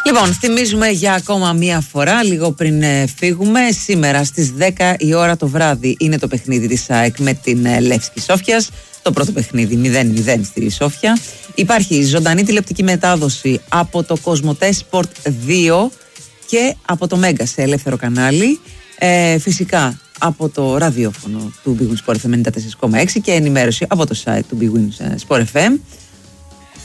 Λοιπόν, θυμίζουμε για ακόμα μία φορά, λίγο πριν φύγουμε, σήμερα στις 10 η ώρα το βράδυ είναι το παιχνίδι της ΑΕΚ με την Λεύσκη Σόφιας. Το πρώτο παιχνίδι 0-0 στη Σόφια. Υπάρχει ζωντανή τηλεοπτική μετάδοση από το Κοσμοτέ Sport 2 και από το Μέγκα σε ελεύθερο κανάλι. Φυσικά από το ραδιόφωνο του Big Win Sport FM 94,6 και ενημέρωση από το site του Big Win Sport FM.